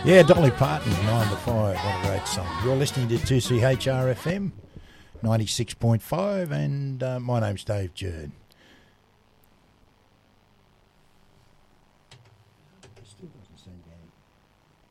Yeah, Dolly Parton, 9 to 5. What a great song. You're listening to 2CHRFM 96.5, and my name's Dave Jerd.